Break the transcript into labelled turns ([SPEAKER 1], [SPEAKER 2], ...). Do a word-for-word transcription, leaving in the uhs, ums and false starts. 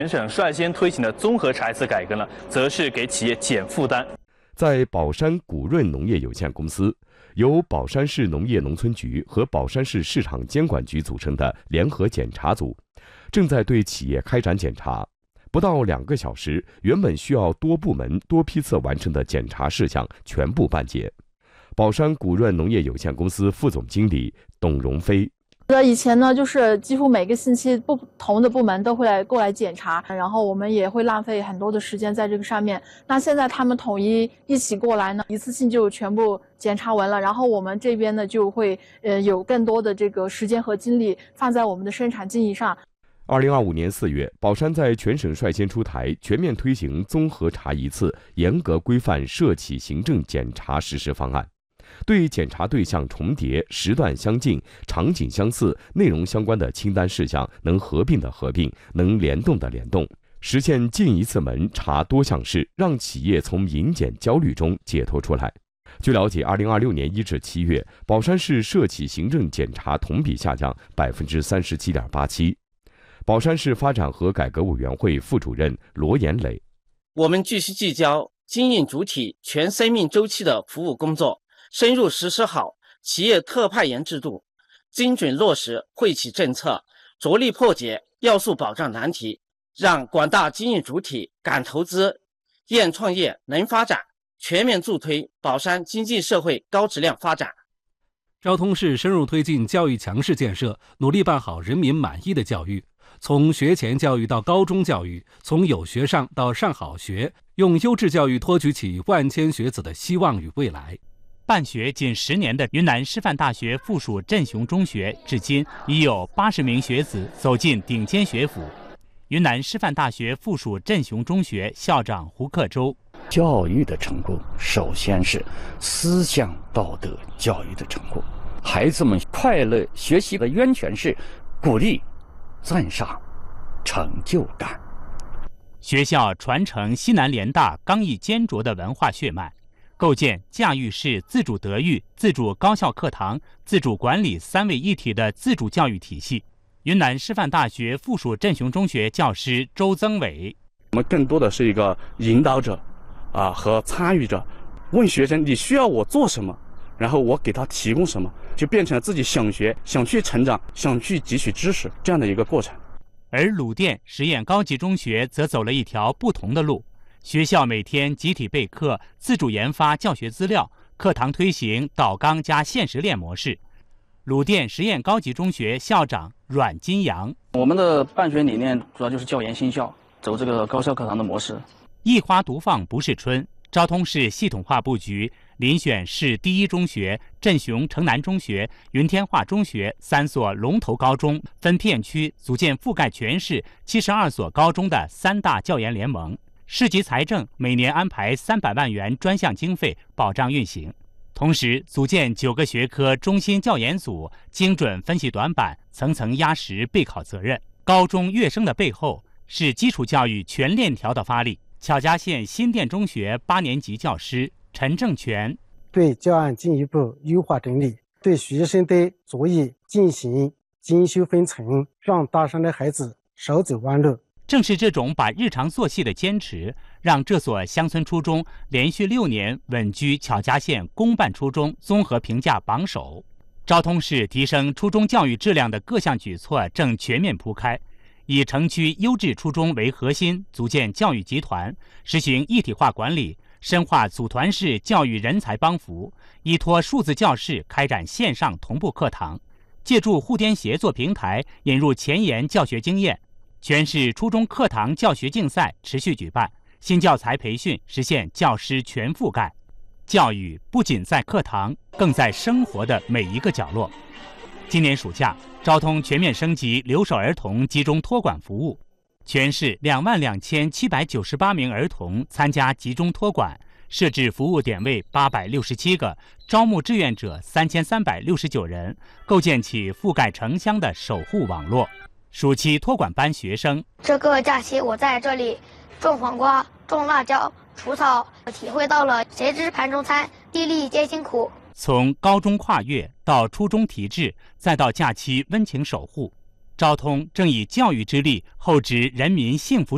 [SPEAKER 1] 全省率先推行的综合茶一次改革呢，则是给企业减负担。
[SPEAKER 2] 在宝山古润农业有限公司，由宝山市农业农村局和宝山市市场监管局组成的联合检查组，正在对企业开展检查。不到两个小时，原本需要多部门多批次完成的检查事项全部办结。宝山古润农业有限公司副总经理董荣飞。
[SPEAKER 3] 以前呢，就是几乎每个星期不同的部门都会来过来检查，然后我们也会浪费很多的时间在这个上面。那现在他们统一一起过来呢，一次性就全部检查完了，然后我们这边呢就会呃有更多的这个时间和精力放在我们的生产经营上。
[SPEAKER 2] 二零二五年四月，宝山在全省率先出台全面推行综合查一次严格规范涉企行政检查实施方案。对检查对象重叠、时段相近、场景相似、内容相关的清单事项，能合并的合并，能联动的联动，实现进一次门查多项事，让企业从营检焦虑中解脱出来。据了解，二零二六年一至七月，宝山市涉企行政检查同比下降百分之三十七点八七。宝山市发展和改革委员会副主任罗延磊：
[SPEAKER 4] 我们继续聚焦经营主体全生命周期的服务工作，深入实施好企业特派员制度，精准落实惠企政策，着力破解要素保障难题，让广大经营主体敢投资、愿创业、能发展，全面助推宝山经济社会高质量发展。
[SPEAKER 5] 昭通市深入推进教育强市建设，努力办好人民满意的教育。从学前教育到高中教育，从有学上到上好学，用优质教育托举起万千学子的希望与未来。
[SPEAKER 6] 办学仅十年的云南师范大学附属镇雄中学，至今已有八十名学子走进顶尖学府。云南师范大学附属镇雄中学校长胡克洲：
[SPEAKER 7] 教育的成功，首先是思想道德教育的成功。孩子们快乐学习的源泉是鼓励、赞赏、成就感。
[SPEAKER 6] 学校传承西南联大刚毅坚卓的文化血脉，构建驾驭式自主德育、自主高校课堂、自主管理三位一体的自主教育体系。云南师范大学附属镇雄中学教师周增伟：
[SPEAKER 8] 我们更多的是一个引导者啊和参与者，问学生你需要我做什么，然后我给他提供什么，就变成了自己想学、想去成长、想去汲取知识这样的一个过程。
[SPEAKER 6] 而鲁甸实验高级中学则走了一条不同的路，学校每天集体备课，自主研发教学资料，课堂推行导纲加现实练模式。鲁甸实验高级中学校长阮金阳：
[SPEAKER 9] 我们的办学理念主要就是教研新校，走这个高校课堂的模式。
[SPEAKER 6] 一花独放不是春，昭通市系统化布局，遴选市第一中学、镇雄城南中学、云天化中学三所龙头高中，分片区组建覆盖全市七十二所高中的三大教研联盟。市级财政每年安排三百万元专项经费保障运行，同时组建九个学科中心教研组，精准分析短板，层层压实备考责任。高中跃升的背后是基础教育全链条的发力。巧家县新店中学八年级教师陈正全：
[SPEAKER 10] 对教案进一步优化整理，对学生的作业进行精修分层，让大山的孩子少走弯路。
[SPEAKER 6] 正是这种把日常做细的坚持，让这所乡村初中连续六年稳居巧家县公办初中综合评价榜首。昭通市提升初中教育质量的各项举措正全面铺开，以城区优质初中为核心，组建教育集团，实行一体化管理，深化组团式教育人才帮扶，依托数字教室开展线上同步课堂，借助互联协作平台引入前沿教学经验。全市初中课堂教学竞赛持续举办，新教材培训实现教师全覆盖。教育不仅在课堂，更在生活的每一个角落。今年暑假，昭通全面升级留守儿童集中托管服务，全市两万两千七百九十八名儿童参加集中托管，设置服务点位八百六十七个，招募志愿者三千三百六十九人，构建起覆盖城乡的守护网络。暑期托管班学生：
[SPEAKER 11] 这个假期我在这里种黄瓜、种辣椒、除草，体会到了谁知盘中餐，粒粒皆辛苦。
[SPEAKER 6] 从高中跨越到初中提质，再到假期温情守护，昭通正以教育之力厚植人民幸福